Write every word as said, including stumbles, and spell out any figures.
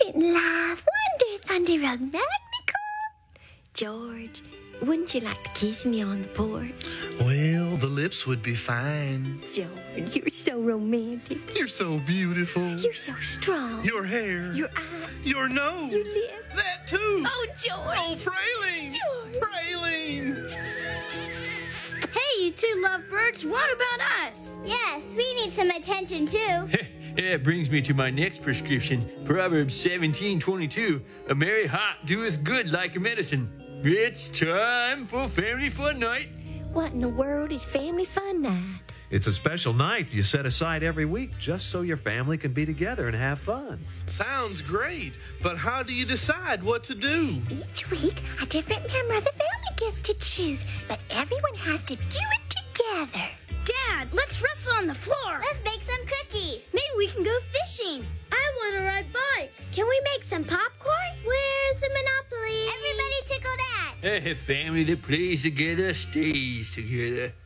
Isn't love wonder thunder romantical? George, wouldn't you like to kiss me on the porch? Well, the lips would be fine. George, you're so romantic. You're so beautiful. You're so strong. Your hair. Your eyes. Your nose. Your lips. That too. Oh, George. Oh, Praline. George. Praline. Hey, you two lovebirds, what about us? Yes, we need some attention too. That brings me to my next prescription, Proverbs seventeen twenty-two. A merry heart doeth good like a medicine. It's time for family fun night. What in the world is family fun night? It's a special night you set aside every week just so your family can be together and have fun. Sounds great, but how do you decide what to do? Each week, a different member of the family gets to choose, but everyone has to do it together. Dad, let's wrestle on the floor. Let's bake some cookies. Maybe we can go fishing. I want to ride bikes. Can we make some popcorn? Where's the Monopoly? Everybody tickle that. A family that plays together stays together.